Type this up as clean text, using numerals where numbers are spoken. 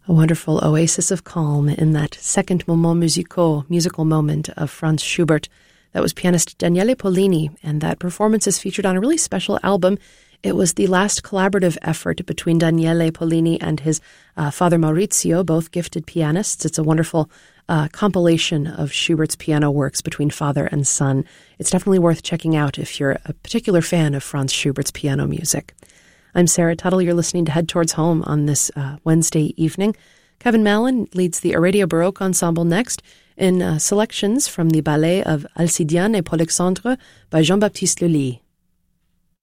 A wonderful oasis of calm in that second musical moment of Franz Schubert. That was pianist Daniele Pollini, and that performance is featured on a really special album. It was the last collaborative effort between Daniele Pollini and his father Maurizio, both gifted pianists. It's a wonderful compilation of Schubert's piano works between father and son. It's definitely worth checking out if you're a particular fan of Franz Schubert's piano music. I'm Sarah Tuttle. You're listening to Head Towards Home on this Wednesday evening. Kevin Mallon leads the Aradia Baroque Ensemble next in selections from the ballet of Alcidiane et Polexandre by Jean-Baptiste Lully.